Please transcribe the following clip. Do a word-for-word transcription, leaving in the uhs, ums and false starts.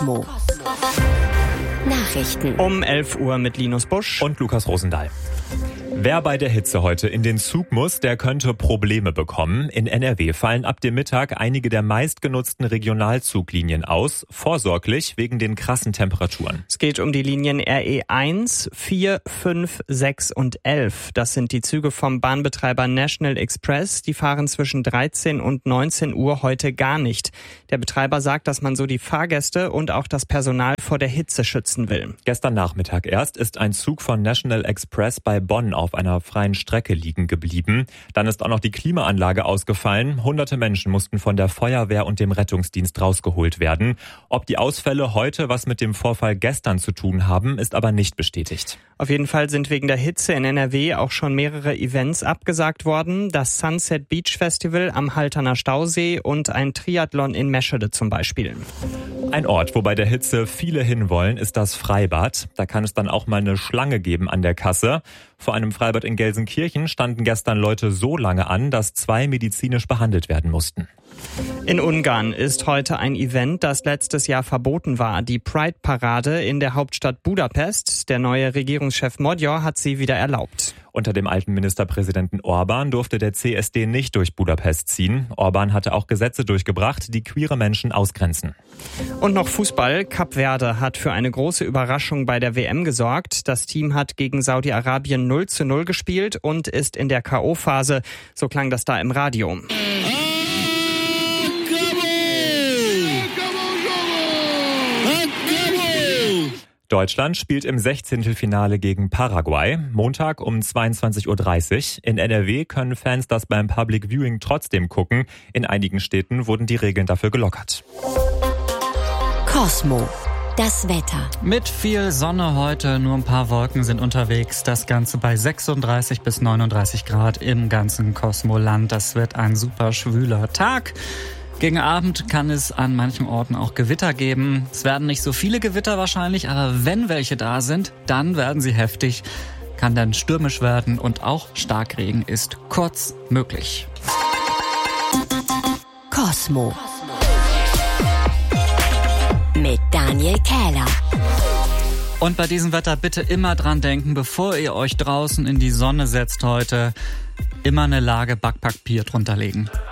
Cosmo. Nachrichten. Um elf Uhr mit Linus Busch und Lukas Rosendahl. Wer bei der Hitze heute in den Zug muss, der könnte Probleme bekommen. In N R W fallen ab dem Mittag einige der meistgenutzten Regionalzuglinien aus, vorsorglich wegen den krassen Temperaturen. Es geht um die Linien R E eins, vier, fünf, sechs und elf. Das sind die Züge vom Bahnbetreiber National Express. Die fahren zwischen dreizehn und neunzehn Uhr heute gar nicht. Der Betreiber sagt, dass man so die Fahrgäste und auch das Personal vor der Hitze schützen will. Gestern Nachmittag erst ist ein Zug von National Express bei Bonn auf einer freien Strecke liegen geblieben. Dann ist auch noch die Klimaanlage ausgefallen. Hunderte Menschen mussten von der Feuerwehr und dem Rettungsdienst rausgeholt werden. Ob die Ausfälle heute was mit dem Vorfall gestern zu tun haben, ist aber nicht bestätigt. Auf jeden Fall sind wegen der Hitze in N R W auch schon mehrere Events abgesagt worden. Das Sunset Beach Festival am Halterner Stausee und ein Triathlon in Meschede zum Beispiel. Ein Ort, wo bei der Hitze viele hinwollen, ist das Freibad. Da kann es dann auch mal eine Schlange geben an der Kasse. Vor einem Freibad in Gelsenkirchen standen gestern Leute so lange an, dass zwei medizinisch behandelt werden mussten. In Ungarn ist heute ein Event, das letztes Jahr verboten war. Die Pride-Parade in der Hauptstadt Budapest. Der neue Regierungschef Magyar hat sie wieder erlaubt. Unter dem alten Ministerpräsidenten Orban durfte der C S D nicht durch Budapest ziehen. Orban hatte auch Gesetze durchgebracht, die queere Menschen ausgrenzen. Und noch Fußball. Kap Verde hat für eine große Überraschung bei der W M gesorgt. Das Team hat gegen Saudi-Arabien null zu null gespielt und ist in der K O-Phase. So klang das da im Radio. Deutschland spielt im Sechzehntelfinale gegen Paraguay, Montag um zweiundzwanzig Uhr dreißig. In N R W können Fans das beim Public Viewing trotzdem gucken. In einigen Städten wurden die Regeln dafür gelockert. Cosmo. Das Wetter. Mit viel Sonne heute, nur ein paar Wolken sind unterwegs. Das Ganze bei sechsunddreißig bis neununddreißig Grad im ganzen Cosmo-Land. Das wird ein super schwüler Tag. Gegen Abend kann es an manchen Orten auch Gewitter geben. Es werden nicht so viele Gewitter wahrscheinlich, aber wenn welche da sind, dann werden sie heftig, kann dann stürmisch werden und auch Starkregen ist kurz möglich. Cosmo. Mit Daniel Kähler. Und bei diesem Wetter bitte immer dran denken, bevor ihr euch draußen in die Sonne setzt heute, immer eine Lage Backpapier drunter legen.